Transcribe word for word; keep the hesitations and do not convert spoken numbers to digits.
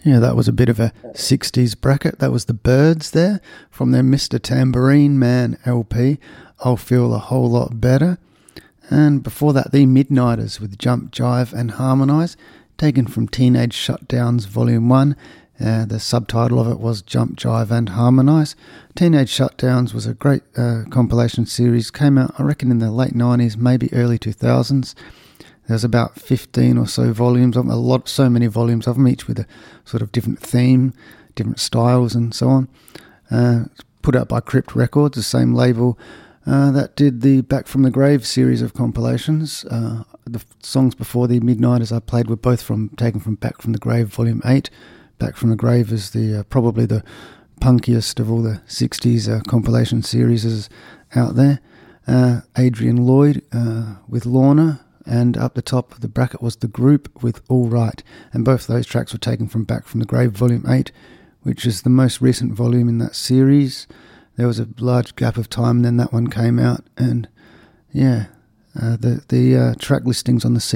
Yeah, that was a bit of a sixties bracket. That was the Byrds there from their Mister Tambourine Man L P, I'll Feel a Whole Lot Better. And before that, the Midnighters with Jump, Jive and Harmonise, taken from Teenage Shutdowns Volume one. Uh, the subtitle of it was Jump, Jive and Harmonise. Teenage Shutdowns was a great uh, compilation series, came out I reckon in the late nineties, maybe early two thousands. There's about fifteen or so volumes of them, a lot, so many volumes of them, each with a sort of different theme, different styles and so on. Uh, put out by Crypt Records, the same label uh, that did the Back from the Grave series of compilations. Uh, the f- songs before the Midnighters I played were both from taken from Back from the Grave Volume eight. Back from the Grave is the uh, probably the punkiest of all the sixties uh, compilation series out there. Uh, Adrian Lloyd uh, with Lorna. And up the top of the bracket was The Group with All Right. And both those tracks were taken from Back from the Grave Volume eight, which is the most recent volume in that series. There was a large gap of time, then that one came out. And yeah, uh, the, the uh, track listings on the C